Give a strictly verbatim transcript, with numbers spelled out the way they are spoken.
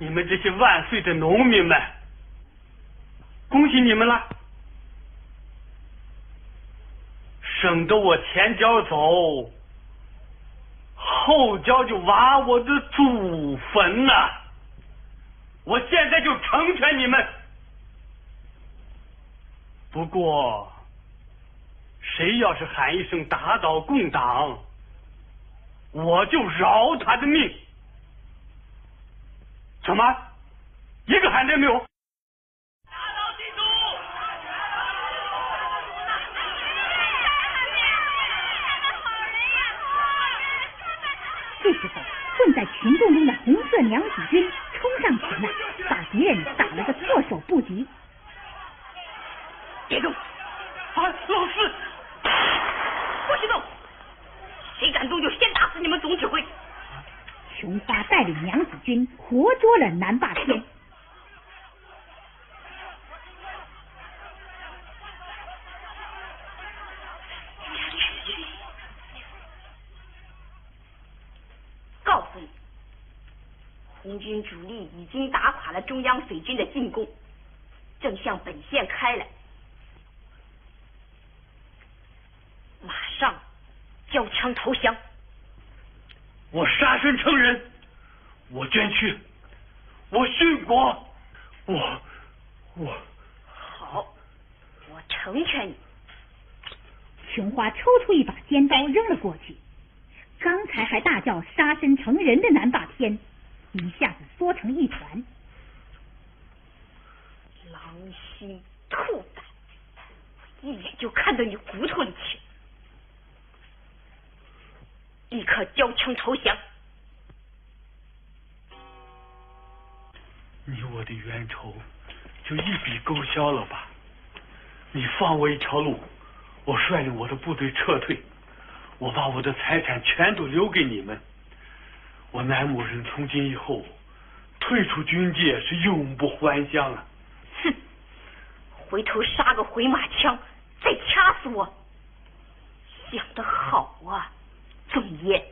你们这些万岁的农民们，恭喜你们了！省得我前脚走，后脚就挖我的祖坟呐！我现在就成全你们。不过，谁要是喊一声打倒共党，我就饶他的命。怎么？一个喊的没有？ 打倒地主！ 这时候，混在群众中的红色娘子军冲上前来，把敌人打了个措手不及。 别动！ 啊，老师， 不许动！谁敢动就先打死你们总指挥！ 琼花带领娘子军活捉了南霸天。 告诉你，红军主力已经打垮了中央匪军的进攻，正向本线开来，马上交枪投降。 我杀身成仁，我捐躯，我殉国，我我好，我成全你。 琼花抽出一把尖刀扔了过去，刚才还大叫杀身成仁的南霸天一下子缩成一团。 狼心兔胆，我一眼就看到你骨头里去，立刻交枪投降。 你我的冤仇就一笔勾销了吧？你放我一条路，我率领我的部队撤退，我把我的财产全都留给你们。我南母人从今以后退出军界，是永不还乡啊！ 哼，回头杀个回马枪，再掐死我，想得好啊，总爷！